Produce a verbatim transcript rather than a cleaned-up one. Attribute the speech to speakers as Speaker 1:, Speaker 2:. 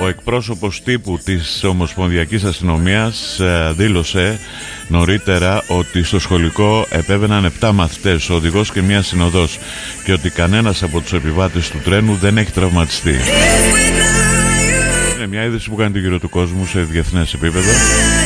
Speaker 1: Ο εκπρόσωπος τύπου της Ομοσπονδιακής Αστυνομίας ε, δήλωσε νωρίτερα ότι στο σχολικό επέβαιναν επτά μαθητές, ο οδηγός και μία συνοδός, και ότι κανένας από τους επιβάτες του τρένου δεν έχει τραυματιστεί. Είναι μια είδηση που κάνει το γύρο του κόσμου σε διεθνές επίπεδο.